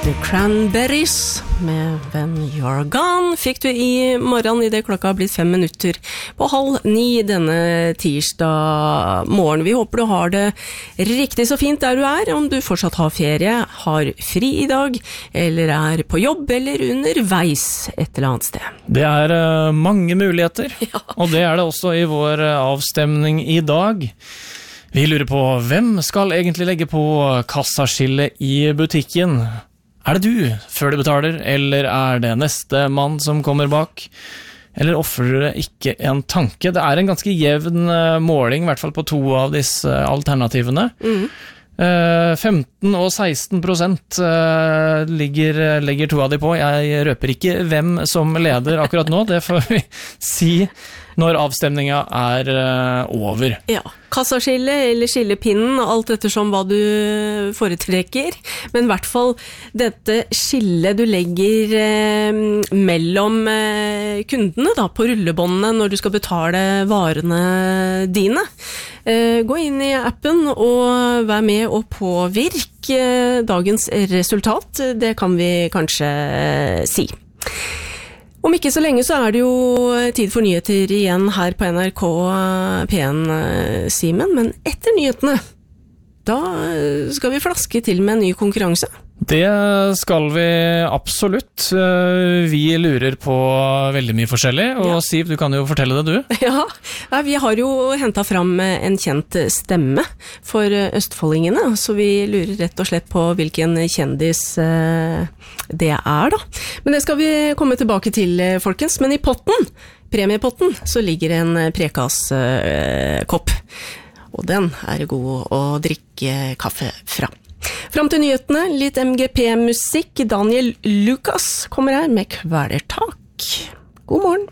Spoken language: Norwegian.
The Cranberries med When You're Gone fikk du i morgen I det klokka har blitt 5 minutter på 8:30 denne tirsdag morgen. Vi håper du har det riktig så fint der du om du fortsatt har ferie, har fri I dag, eller på jobb, eller underveis et eller annet sted. Det mange muligheter, og det det også I vår avstemning I dag. Vi lurer på, hvem skal egentlig legge på kassaskillet I butikken? Det du før du betaler, eller det neste mann som kommer bak? Eller offrer det ikke en tanke? Det en ganske jevn måling, I hvert fall på 2 av disse alternativene. 15 og 16% legger 2 av de på. Jeg røper ikke hvem som leder akkurat nå, det får vi si når avstemningen over. Ja, kassaskille eller skillepinnen, alt ettersom hva du foretrekker. Men I hvert fall dette skillet du legger mellom kundene da, på rullebåndene når du skal betale varene dine. Gå inn I appen og vær med og påvirk dagens resultat. Det kan vi kanskje si. Om ikke så lenge så det jo tid for nyheter igjen her på NRK P1 Simen, men etter nyhetene, da skal vi flaske til med en ny konkurranse. Det skal vi absolutt. Vi lurer på veldig mye forskjellig, og Siv, du kan jo fortelle det du. Ja, vi har jo hentet fram en kjent stemme for østfoldingene, så vi lurer rett og slett på hvilken kjendis det da. Men det skal vi komme tilbake til, folkens. Men I potten, premiepotten, så ligger en prekaskopp, og den god å drikke kaffe fra. Fram til nyhetene, litt MGP-musikk. Daniel Lucas kommer her med Kvelertak. God morgen.